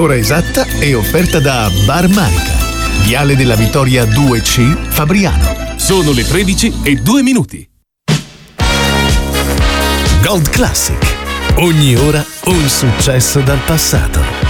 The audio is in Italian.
L'ora esatta è offerta da Bar Manica, Viale della Vittoria 2C, Fabriano. Sono le 13:02. Gold Classic. Ogni ora un successo dal passato.